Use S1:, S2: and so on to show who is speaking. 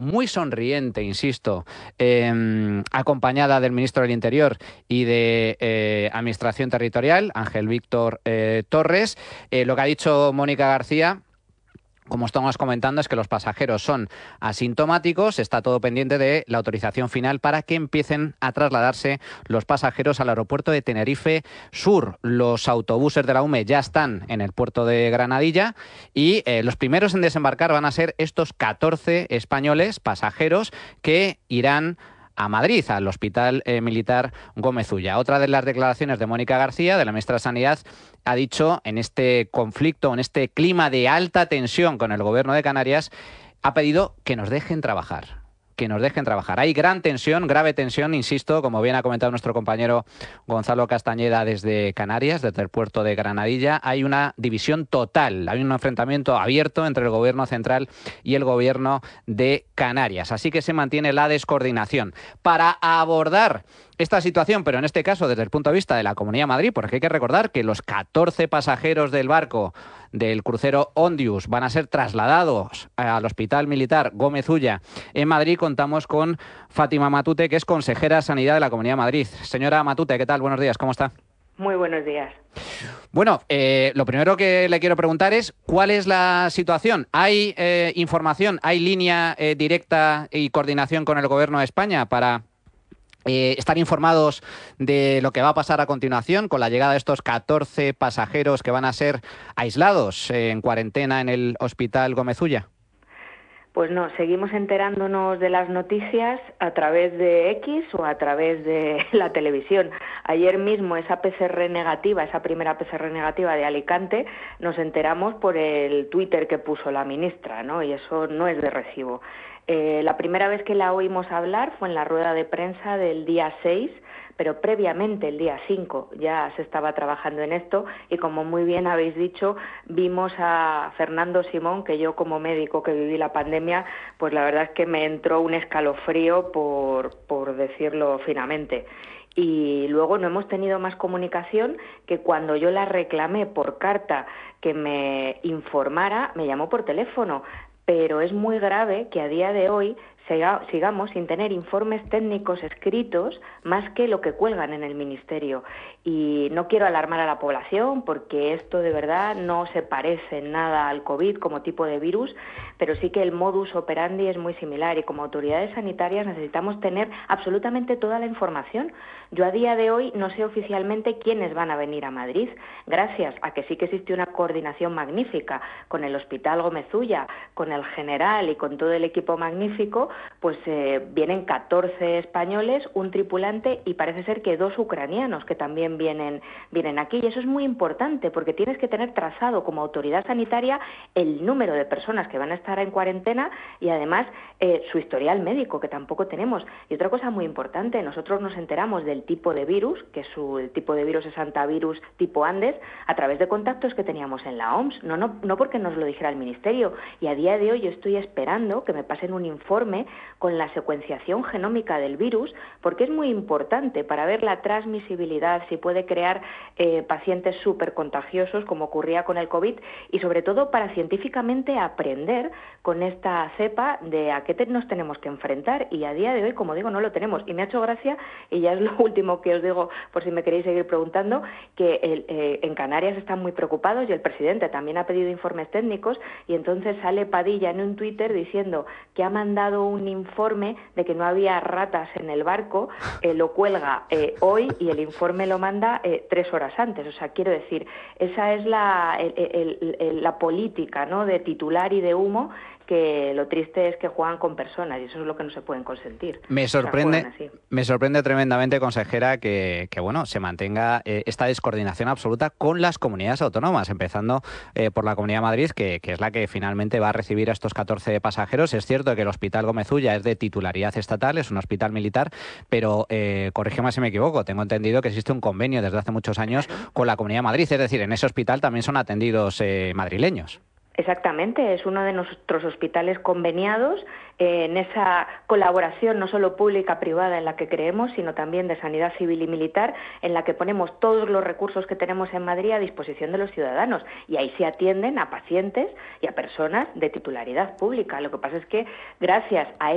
S1: muy sonriente, insisto, acompañada del ministro del Interior y de Administración Territorial, Ángel Víctor Torres. Lo que ha dicho Mónica García, como estamos comentando, es que los pasajeros son asintomáticos, está todo pendiente de la autorización final para que empiecen a trasladarse los pasajeros al aeropuerto de Tenerife Sur. Los autobuses de la UME ya están en el puerto de Granadilla y los primeros en desembarcar van a ser estos 14 españoles pasajeros que irán a Madrid, al Hospital Militar Gómez Ulla. Otra de las declaraciones de Mónica García, de la ministra de Sanidad, ha dicho en este conflicto, en este clima de alta tensión con el Gobierno de Canarias, ha pedido que nos dejen trabajar. Que nos dejen trabajar. Hay gran tensión, grave tensión, insisto, como bien ha comentado nuestro compañero Gonzalo Castañeda desde Canarias, desde el puerto de Granadilla. Hay una división total, hay un enfrentamiento abierto entre el Gobierno central y el Gobierno de Canarias. Así que se mantiene la descoordinación. Para abordar esta situación, pero en este caso desde el punto de vista de la Comunidad de Madrid, porque hay que recordar que los 14 pasajeros del barco del crucero Ondius van a ser trasladados al Hospital Militar Gómez Ulla en Madrid. Contamos con Fátima Matute, que es consejera de Sanidad de la Comunidad de Madrid. Señora Matute, ¿qué tal? Buenos días, ¿cómo está?
S2: Muy buenos días.
S1: Bueno, lo primero que le quiero preguntar es ¿cuál es la situación? ¿Hay información, hay línea directa y coordinación con el Gobierno de España para estar informados de lo que va a pasar a continuación con la llegada de estos 14 pasajeros que van a ser aislados en cuarentena en el Hospital Gómez Ulla?
S2: Pues no, seguimos enterándonos de las noticias a través de X o a través de la televisión. Ayer mismo esa PCR negativa, esa primera PCR negativa de Alicante, nos enteramos por el Twitter que puso la ministra, ¿no? Y eso no es de recibo. La primera vez que la oímos hablar fue en la rueda de prensa del día 6, pero previamente el día 5 ya se estaba trabajando en esto y como muy bien habéis dicho, vimos a Fernando Simón, que yo como médico que viví la pandemia, pues la verdad es que me entró un escalofrío por decirlo finamente. Y luego no hemos tenido más comunicación que cuando yo la reclamé por carta que me informara, me llamó por teléfono. Pero es muy grave que a día de hoy sigamos sin tener informes técnicos escritos más que lo que cuelgan en el Ministerio. Y no quiero alarmar a la población porque esto de verdad no se parece en nada al COVID como tipo de virus, pero sí que el modus operandi es muy similar y como autoridades sanitarias necesitamos tener absolutamente toda la información. Yo a día de hoy no sé oficialmente quiénes van a venir a Madrid, gracias a que sí que existe una coordinación magnífica con el Hospital Gómez Ulla, con el General y con todo el equipo magnífico, pues vienen 14 españoles, un tripulante y parece ser que 2 ucranianos que también vienen aquí. Y eso es muy importante porque tienes que tener trazado como autoridad sanitaria el número de personas que van a estar en cuarentena y además su historial médico, que tampoco tenemos. Y otra cosa muy importante, nosotros nos enteramos del tipo de virus, que el tipo de virus es hantavirus tipo Andes, a través de contactos que teníamos en la OMS, no porque nos lo dijera el Ministerio. Y a día de hoy yo estoy esperando que me pasen un informe con la secuenciación genómica del virus, porque es muy importante para ver la transmisibilidad, si puede crear pacientes súper contagiosos, como ocurría con el COVID, y sobre todo para científicamente aprender con esta cepa de a qué nos tenemos que enfrentar. Y a día de hoy, como digo, no lo tenemos. Y me ha hecho gracia, y ya es lo último que os digo, por si me queréis seguir preguntando, que en Canarias están muy preocupados y el presidente también ha pedido informes técnicos, y entonces sale Padilla en un Twitter diciendo que ha mandado un informe de que no había ratas en el barco, lo cuelga hoy y el informe lo manda 3 horas antes. O sea, quiero decir, esa es la política, ¿no?, de titular y de humo, que lo triste es que juegan con personas y eso es lo que no se pueden consentir.
S1: Me sorprende tremendamente, consejera, que bueno, se mantenga esta descoordinación absoluta con las comunidades autónomas, empezando por la Comunidad de Madrid, que es la que finalmente va a recibir a estos 14 pasajeros. Es cierto que el Hospital Gómez Ulla es de titularidad estatal, es un hospital militar, pero corrígeme si me equivoco, tengo entendido que existe un convenio desde hace muchos años con la Comunidad de Madrid, es decir, en ese hospital también son atendidos madrileños.
S2: Exactamente, es uno de nuestros hospitales conveniados en esa colaboración no solo pública-privada en la que creemos, sino también de sanidad civil y militar, en la que ponemos todos los recursos que tenemos en Madrid a disposición de los ciudadanos. Y ahí se atienden a pacientes y a personas de titularidad pública. Lo que pasa es que gracias a